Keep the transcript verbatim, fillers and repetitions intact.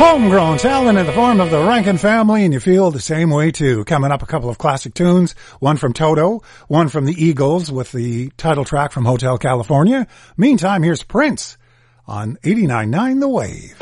Homegrown talent in the form of the Rankin Family, and you feel the same way too. Coming up, a couple of classic tunes, one from Toto, one from the Eagles with the title track from Hotel California. Meantime, here's Prince on eighty-nine point nine The Wave.